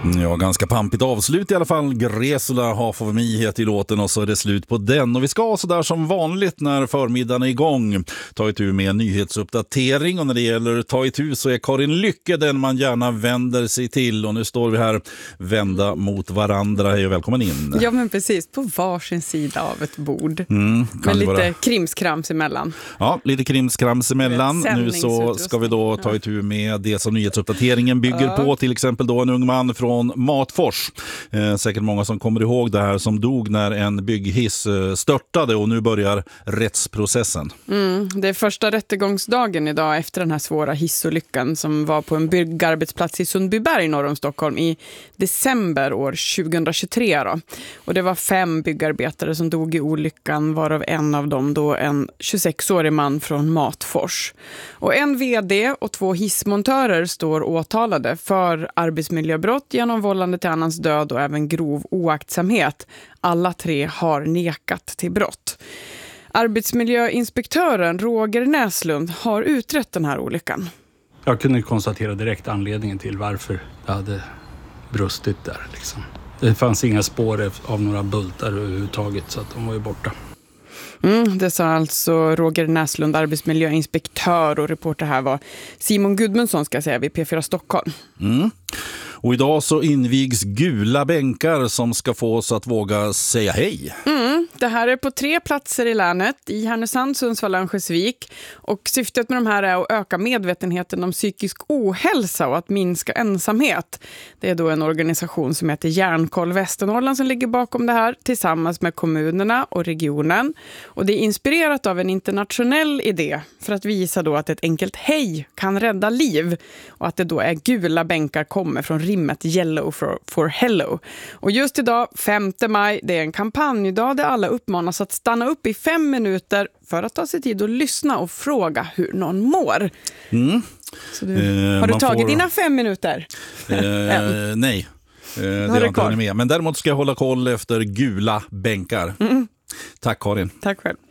Ja, ganska pampigt avslut i alla fall. Gresula Half of Me heter i låten och så är det slut på den. Och vi ska så där som vanligt när förmiddagen är igång ta itu med en nyhetsuppdatering. Och när det gäller ta itu så är Karin Lycke den man gärna vänder sig till. Och nu står vi här vända mot varandra. Hej och välkommen in. Ja, men precis. På varsin sida av ett bord. Med lite krimskrams emellan. Ja, lite krimskrams emellan. Nu så ska vi då ta itu med det som nyhetsuppdateringen bygger på. Till exempel då en ung man från Matfors. Säkert många som kommer ihåg det här som dog när en bygghiss störtade och nu börjar rättsprocessen. Det är första rättegångsdagen idag efter den här svåra hissolyckan som var på en byggarbetsplats i Sundbyberg norr om Stockholm i december år 2023 då. Och det var 5 byggarbetare som dog i olyckan, varav en av dem då en 26-årig man från Matfors. Och en vd och 2 hissmontörer står åtalade för arbetsmiljöbrott genom vållande till annans död och även grov oaktsamhet. Alla 3 har nekat till brott. Arbetsmiljöinspektören Roger Näslund har utrett den här olyckan. Jag kunde konstatera direkt anledningen till varför det hade brustit där. Liksom. Det fanns inga spår av några bultar överhuvudtaget så att de var ju borta. Det sa alltså Roger Näslund, arbetsmiljöinspektör, och reporter här var Simon Gudmundsson ska jag säga vid P4 Stockholm. Och idag så invigs gula bänkar som ska få oss att våga säga hej. Det här är på 3 platser i länet, i Härnösand, Sundsvall och Örnsköldsvik. Och syftet med de här är att öka medvetenheten om psykisk ohälsa och att minska ensamhet. Det är då en organisation som heter Hjärnkoll Västernorrland som ligger bakom det här tillsammans med kommunerna och regionen. Och det är inspirerat av en internationell idé för att visa då att ett enkelt hej kan rädda liv. Och att det då är gula bänkar kommer från rimmet Yellow for Hello. Och just idag, 5 maj, det är en kampanjdag där alla uppmanas att stanna upp i 5 minuter för att ta sig tid att lyssna och fråga hur någon mår. Så har du tagit dina 5 minuter? Nej, det har jag inte med. Men däremot ska jag hålla koll efter gula bänkar. Tack Karin. Tack själv.